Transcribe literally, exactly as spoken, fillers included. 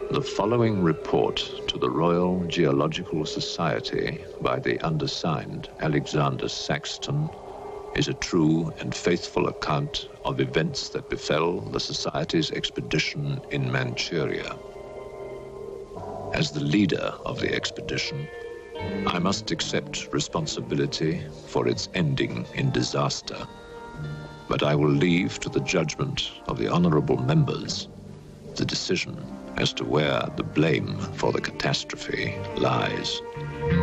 The following report to the Royal Geological Society by the undersigned Alexander Saxton is a true and faithful account of events that befell the Society's expedition in Manchuria. As the leader of the expedition, I must accept responsibility for its ending in disaster, but I will leave to the judgment of the honorable members the decision as to where the blame for the catastrophe lies.